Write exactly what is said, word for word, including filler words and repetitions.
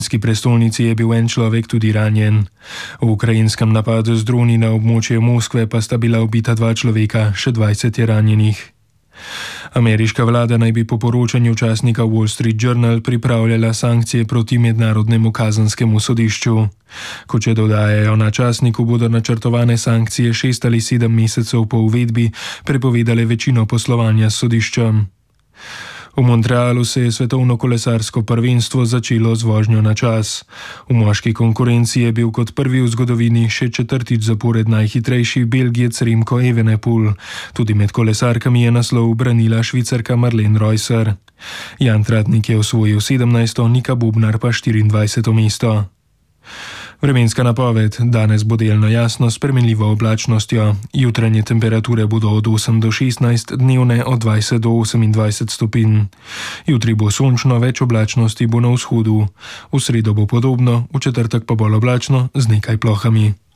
V prestolnici je bil en človek tudi ranjen. V ukrajinskem napadu z droni na območje Moskve pa sta bila ubita dva človeka, še dvajset je ranjenih. Ameriška vlada naj bi po poročanju časnika Wall Street Journal pripravljala sankcije proti mednarodnemu kazanskemu sodišču. Kot še dodajajo na časniku, bodo načrtovane sankcije šest ali sedem mesecev po uvedbi prepovedale večino poslovanja s sodiščem. V Montrealu se je svetovno kolesarsko prvenstvo začelo z vožnjo na čas. V moški konkurenci je bil kot prvi v zgodovini še četrtič zapored najhitrejši Belgijec Remco Evenepoel. Tudi med kolesarkami je naslov branila Švicarka Marlene Reusser. Jan Tratnik je osvojil sedemnajsto, Nika Bobnar pa štiriindvajseto mesto. Vremenska napoved: danes bo delno jasno s spremenljivo oblačnostjo. Jutranje temperature bodo od osem do šestnajst, dnevne od dvajset do osemindvajset stopinj. Jutri bo sončno, več oblačnosti bo na vzhodu. V sredo bo podobno, v četrtek pa bolj oblačno z nekaj plohami.